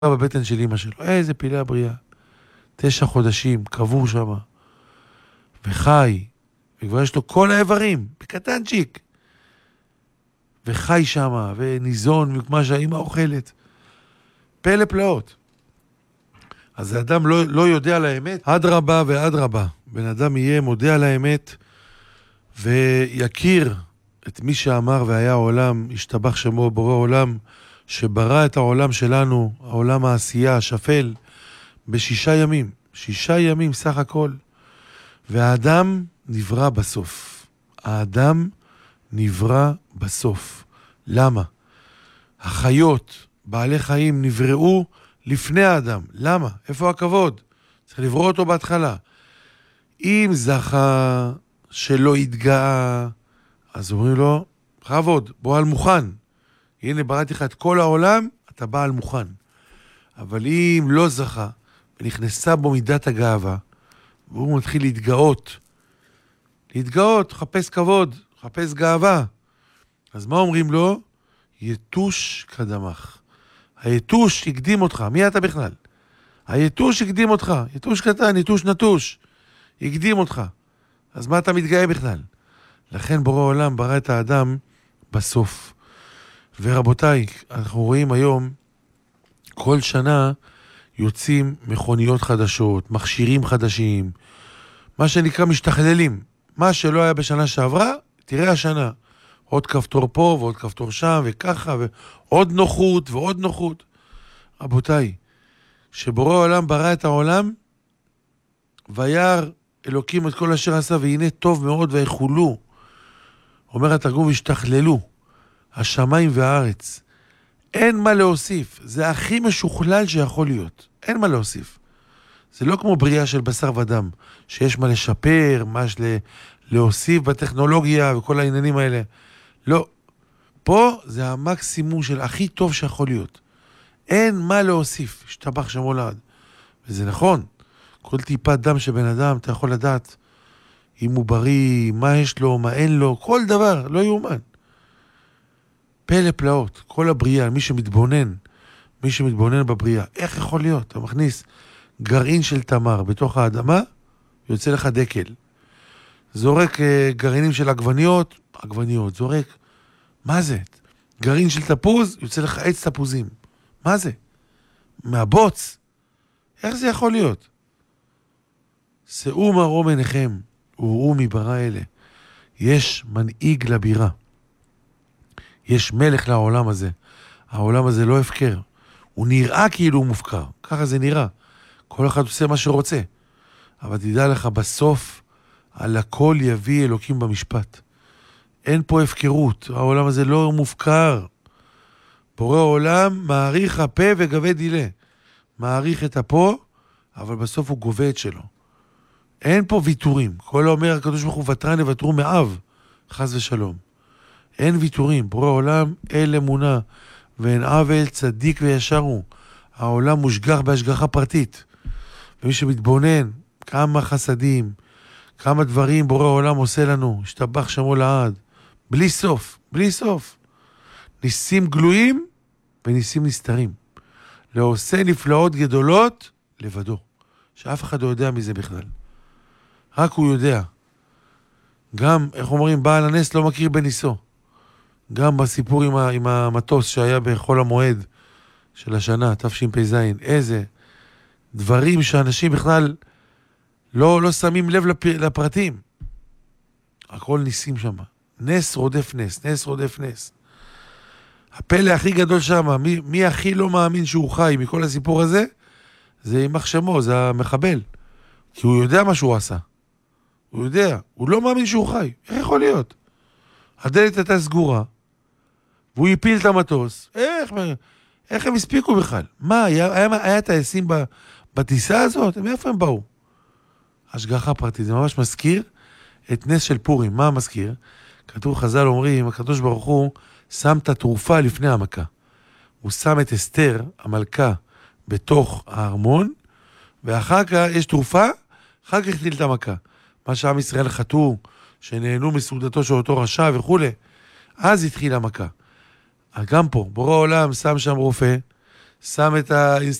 בבטן של אמא שלו, איזה פילי הבריאה. 9 חודשים, קבור שם, וחי, וכבר יש לו כל האיברים, בקטנצ'יק, וחי שם, וניזון מכמה שהאמא אוכלת. פלא פלאות. אז האדם לא יודע על האמת, עד רבה ועד רבה. בן אדם יהיה מודה על האמת, ויכיר את מי שאמר והיה העולם, השתבח שמו בורא עולם, שברא את העולם שלנו, העולם העשייה, השפל, ב6 ימים. 6 ימים סך הכל. והאדם נברא בסוף. האדם נברא בסוף. למה? החיות, בעלי חיים, נבראו לפני האדם. למה? איפה הכבוד? צריך לברוא אותו בהתחלה. אם זכה שלא יתגאה, אז אומרים לו, חבוד, בוא על מוכן. הנה בראתי לך את כל העולם, אתה בא על מוכן. אבל אם לא זכה, ונכנסה בו מידת הגאווה, והוא מתחיל להתגאות, חפש כבוד, חפש גאווה. אז מה אומרים לו? יתוש קדמך. היתוש יקדים אותך. מי אתה בכלל? היתוש יקדים אותך. יתוש קטן, יתוש נטוש. יקדים אותך. אז מה אתה מתגאה בכלל? לכן בורא עולם ברא את האדם בסוף. ורבותיי, אנחנו רואים היום, כל שנה יוצאים מכוניות חדשות, מכשירים חדשים, מה שנקרא משתכללים. מה שלא היה בשנה שעברה, תראה השנה. עוד כפתור פה ועוד כפתור שם וככה, ועוד נוחות ועוד נוחות. רבותיי, שבורא העולם ברא את העולם, וירא אלוקים את כל אשר עשה, והנה טוב מאוד ויחולו. אומר התרגום, השתכללו, השמיים והארץ. אין מה להוסיף, זה הכי משוכלל שיכול להיות. אין מה להוסיף. זה לא כמו בריאה של בשר ודם, שיש מה לשפר, מה להוסיף בטכנולוגיה וכל העניינים האלה. לא. פה זה המקסימום של הכי טוב שיכול להיות. אין מה להוסיף, השתבח שמו לעד. וזה נכון. כל טיפת דם של בן אדם, אתה יכול לדעת אם הוא בריא, מה יש לו, מה אין לו, כל דבר, לא יאומן. פלא פלאות, כל הבריאה, מי שמתבונן בבריאה, איך יכול להיות? אתה מכניס גרעין של תמר בתוך האדמה, יוצא לך דקל. זורק גרעינים של עגבניות, זורק. מה זה? גרעין של תפוז, יוצא לך עץ תפוזים. מה זה? מהבוץ. איך זה יכול להיות? שאו מרום עיניכם, וראו מברא אלה. יש מנהיג לבירה. יש מלך לעולם הזה. העולם הזה לא הפקר. הוא נראה כאילו הוא מופקר. ככה זה נראה. כל אחד עושה מה שרוצה. אבל תדע לך, בסוף, על הכל יביא אלוקים במשפט. אין פה הפקרות. העולם הזה לא מופקר. בורא העולם מעריך הפה וגבה דילה. מעריך את הפה, אבל בסוף הוא גובה את שלו. אין פה ויתורים. כל אומר הקדוש ברוך הוא ותרן יוותרו מאב, חס ושלום. אין ויתורים. בורא העולם אל אמונה, ואין עוול צדיק וישר הוא. העולם מושגח בהשגחה פרטית. ומי שמתבונן, כמה חסדים, כמה דברים בורא העולם עושה לנו, השתבח שמו לעד. בלי סוף, בלי סוף. ניסים גלויים וניסים נסתרים. לעושה נפלאות גדולות לבדו. שאף אחד לא יודע מזה בכלל. רק הוא יודע. גם, איך אומרים, בעל הנס לא מכיר בניסו. גם בסיפור עם המטוס שהיה בחול המועד של השנה, תשפ"ז, איזה דברים שאנשים בכלל לא שמים לב לפרטים. הכל ניסים שם. נס רודף נס, נס רודף נס. הפלא הכי גדול שם, מי הכי לא מאמין שהוא חי מכל הסיפור הזה, זה יימח שמו, זה המחבל. כי הוא יודע מה שהוא עשה. הוא יודע, הוא לא מאמין שהוא חי. איך יכול להיות? הדלת הייתה סגורה, והוא יפיל את המטוס. איך הם הספיקו בכלל? מה, היה טייסים בטיסה הזאת? מאיפה הם באו? השגחה פרטית, זה ממש מזכיר את נס של פורים. מה מזכיר? כתוב חז"ל אומרים, הקדוש ברוך הוא שם את התרופה לפני המכה. הוא שם את אסתר, המלכה, בתוך הארמון, ואחר כך יש תרופה, אחר כך התחיל את המכה. מה שעם ישראל חטאו, שנהנו מסעודתו של אותו רשע וכו'. אז התחיל המכה. גם פה, בורא העולם שם שם רופא, שם את